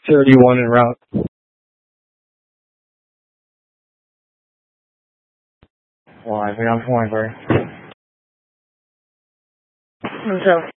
31 en route. Well, I think I'm point, Barry. So